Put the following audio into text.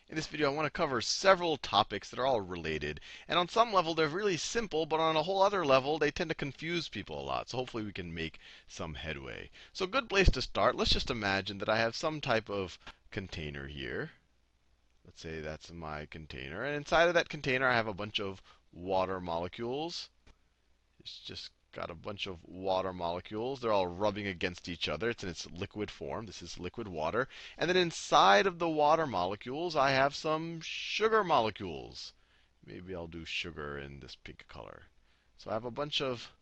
In this video, I want to cover several topics that are all related. And on some level, they're really simple, but on a whole other level, they tend to confuse people a lot. So hopefully we can make some headway. So a good place to start, let's just imagine that I have some type of container here. Let's say that's my container. And inside of that container, I have a bunch of water molecules. It's just got a bunch of water molecules. They're all rubbing against each other. It's in its liquid form. This is liquid water. And then inside of the water molecules, I have some sugar molecules. Maybe I'll do sugar in this pink color. So I have a bunch of